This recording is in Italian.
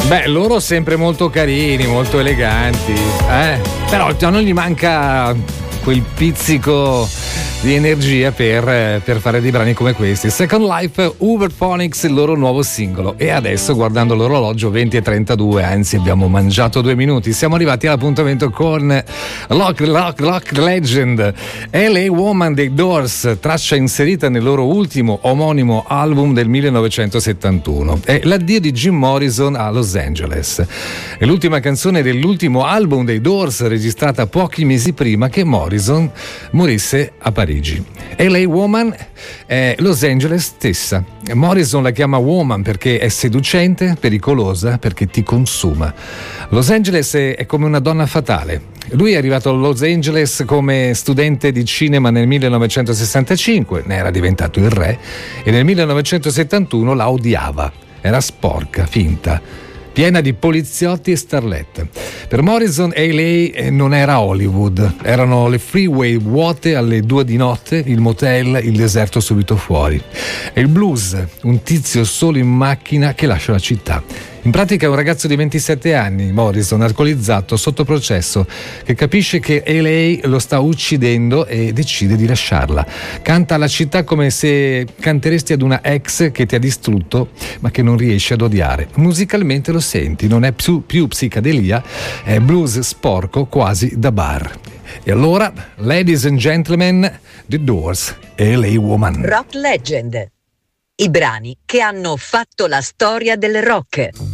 Beh, loro sempre molto carini, molto eleganti, però non gli manca quel pizzico di energia per fare dei brani come questi. Second Life, Uberphonics, il loro nuovo singolo. E adesso, guardando l'orologio, 20:32, anzi abbiamo mangiato 2 minuti, siamo arrivati all'appuntamento con Rock Legend, LA Woman dei Doors, traccia inserita nel loro ultimo omonimo album del 1971. È l'addio di Jim Morrison a Los Angeles. È l'ultima canzone dell'ultimo album dei Doors, registrata pochi mesi prima che Morrison morisse a Parigi. LA Woman è Los Angeles stessa. Morrison la chiama woman perché è seducente, pericolosa, perché ti consuma. Los Angeles è come una donna fatale. Lui è arrivato a Los Angeles come studente di cinema nel 1965, ne era diventato il re, e nel 1971 la odiava. Era sporca, finta, piena di poliziotti e starlette. Per Morrison LA non era Hollywood, erano le freeway vuote alle 2 di notte, il motel, il deserto subito fuori. E il blues, un tizio solo in macchina che lascia la città. In pratica è un ragazzo di 27 anni, Morrison, alcolizzato, sotto processo, che capisce che LA lo sta uccidendo e decide di lasciarla. Canta alla città come se canteresti ad una ex che ti ha distrutto ma che non riesci ad odiare. Musicalmente lo senti, non è più psicadelia, è blues sporco quasi da bar. E allora, ladies and gentlemen, The Doors, LA Woman. Rock Legend. I brani che hanno fatto la storia del rock.